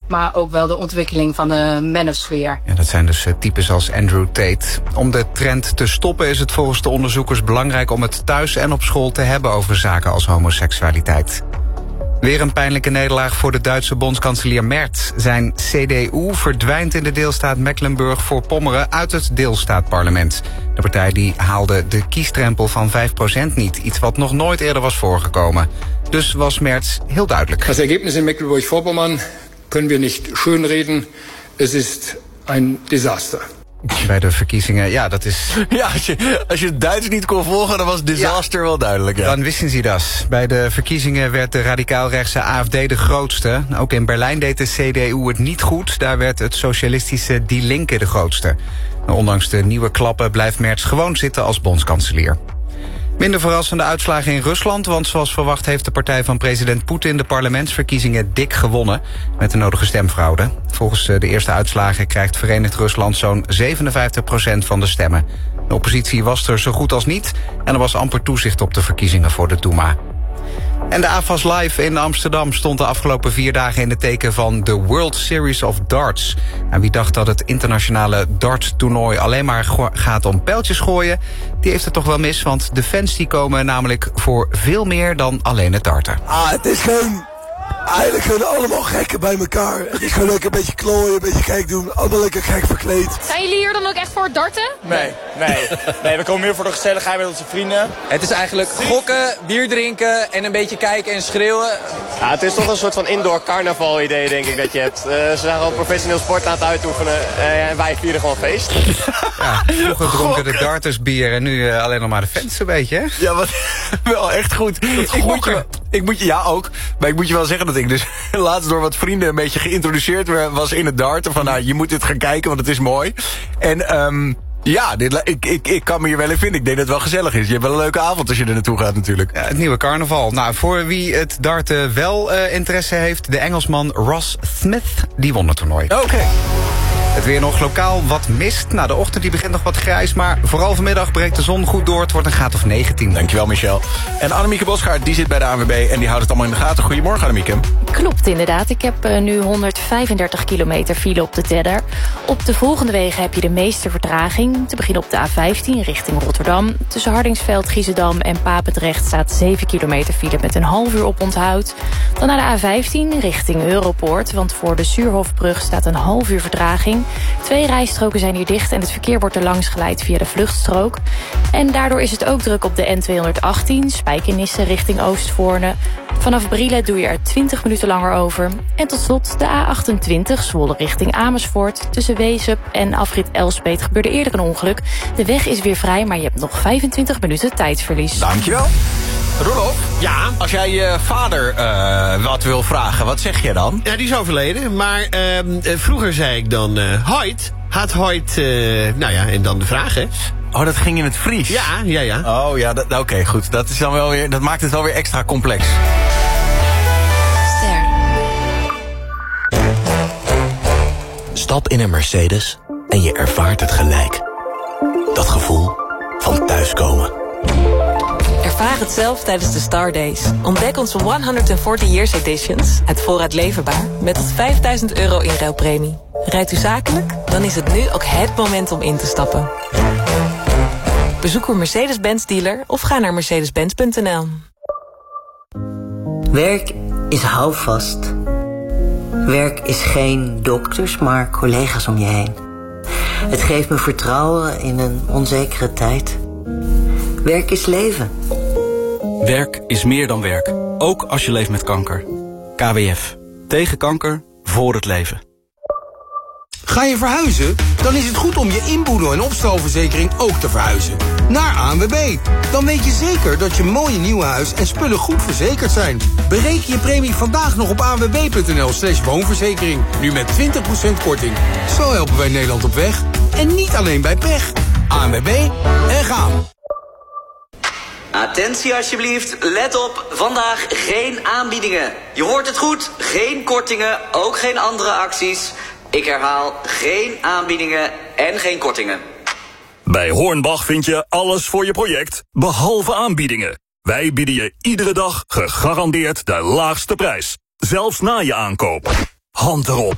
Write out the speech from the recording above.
maar ook wel de ontwikkeling van de manosphere. Ja, dat zijn dus types als Andrew Tate. Om de trend te stoppen is het volgens de onderzoekers belangrijk om het thuis en op school te hebben over zaken als homoseksualiteit. Weer een pijnlijke nederlaag voor de Duitse bondskanselier Merz. Zijn CDU verdwijnt in de deelstaat Mecklenburg-Vorpommern uit het deelstaatparlement. De partij die haalde de kiesdrempel van 5% niet. Iets wat nog nooit eerder was voorgekomen. Dus was Merz heel duidelijk. Het ergebnis in Mecklenburg-Vorpommern kunnen we niet schönreden. Het is een disaster. Bij de verkiezingen, ja, dat is... Ja, als je het Duits niet kon volgen, dan was disaster wel duidelijk. Ja. Dan wisten ze dat. Bij de verkiezingen werd de radicaal-rechtse AfD de grootste. Ook in Berlijn deed de CDU het niet goed. Daar werd het socialistische Die Linke de grootste. Ondanks de nieuwe klappen blijft Merz gewoon zitten als bondskanselier. Minder verrassende uitslagen in Rusland, want zoals verwacht heeft de partij van president Poetin de parlementsverkiezingen dik gewonnen met de nodige stemfraude. Volgens de eerste uitslagen krijgt Verenigd Rusland zo'n 57% van de stemmen. De oppositie was er zo goed als niet en er was amper toezicht op de verkiezingen voor de Duma. En de AFAS Live in Amsterdam stond de afgelopen 4 dagen in het teken van de World Series of Darts. En wie dacht dat het internationale darts-toernooi alleen maar gaat om pijltjes gooien, die heeft het toch wel mis, want de fans die komen namelijk voor veel meer dan alleen het darten. Het is gewoon... Eigenlijk gewoon allemaal gekken bij elkaar. Het is gewoon lekker een beetje klooien, een beetje gek doen. Allemaal lekker gek verkleed. Zijn jullie hier dan ook echt voor het darten? Nee, we komen meer voor de gezelligheid met onze vrienden. Het is eigenlijk gokken, bier drinken en een beetje kijken en schreeuwen. Ja, het is toch een soort van indoor carnaval idee, denk ik, dat je hebt. Ze zijn gewoon professioneel sport aan het uitoefenen en wij vieren gewoon feest. Ja, vroeger dronken de darters bier en nu alleen nog maar de fans een beetje, hè? Ja, wat wel echt goed. Ik moet je wel zeggen dat ik dus laatst door wat vrienden een beetje geïntroduceerd was in het darten. Van nou, je moet dit gaan kijken, want het is mooi. En ja, ik kan me hier wel in vinden. Ik denk dat het wel gezellig is. Je hebt wel een leuke avond als je er naartoe gaat natuurlijk. Ja, het nieuwe carnaval. Nou, voor wie het darten wel interesse heeft, de Engelsman Ross Smith, die won het toernooi. Oké. Het weer nog lokaal wat mist. Nou, de ochtend die begint nog wat grijs, maar vooral vanmiddag breekt de zon goed door. Het wordt een graad of 19. Dankjewel, Michel. En Annemieke Bosgaard, die zit bij de ANWB en die houdt het allemaal in de gaten. Goedemorgen, Annemieke. Klopt, inderdaad. Ik heb nu 135 kilometer file op de tedder. Op de volgende wegen heb je de meeste vertraging. Te beginnen op de A15 richting Rotterdam. Tussen Hardingsveld, Giezendam en Papendrecht staat 7 kilometer file met een half uur op onthoud. Dan naar de A15 richting Europoort, want voor de Suurhofbrug staat een half uur vertraging. 2 rijstroken zijn hier dicht en het verkeer wordt er langs geleid via de vluchtstrook. En daardoor is het ook druk op de N218, Spijkenisse richting Oostvoorne. Vanaf Brielle doe je er 20 minuten langer over. En tot slot de A28, Zwolle richting Amersfoort. Tussen Weesup en afrit Elspeet gebeurde eerder een ongeluk. De weg is weer vrij, maar je hebt nog 25 minuten tijdverlies. Dankjewel. Rolof, ja? Als jij je vader wat wil vragen, wat zeg je dan? Ja, die is overleden, maar vroeger zei ik dan had Hoyt, nou ja, en dan de vraag, hè? Oh, dat ging in het Fries? Ja. Oh ja, oké, goed. Dat is dan wel weer, dat maakt het wel weer extra complex. Ster. Stap in een Mercedes en je ervaart het gelijk. Dat gevoel van thuiskomen. Ervaar het zelf tijdens de Star Days. Ontdek onze 140 Years Editions, het vooruit leverbaar, met tot €5.000 inruilpremie. Rijdt u zakelijk? Dan is het nu ook het moment om in te stappen. Bezoek uw Mercedes-Benz dealer of ga naar mercedes-benz.nl. Werk is houvast. Werk is geen dokters, maar collega's om je heen. Het geeft me vertrouwen in een onzekere tijd. Werk is leven. Werk is meer dan werk, ook als je leeft met kanker. KWF. Tegen kanker, voor het leven. Ga je verhuizen? Dan is het goed om je inboedel- en opstalverzekering ook te verhuizen. Naar ANWB. Dan weet je zeker dat je mooie nieuwe huis en spullen goed verzekerd zijn. Bereken je premie vandaag nog op anwb.nl/woonverzekering. Nu met 20% korting. Zo helpen wij Nederland op weg. En niet alleen bij pech. ANWB en gaan. Attentie alsjeblieft, let op, vandaag geen aanbiedingen. Je hoort het goed, geen kortingen, ook geen andere acties. Ik herhaal, geen aanbiedingen en geen kortingen. Bij Hornbach vind je alles voor je project, behalve aanbiedingen. Wij bieden je iedere dag gegarandeerd de laagste prijs. Zelfs na je aankoop. Hand erop.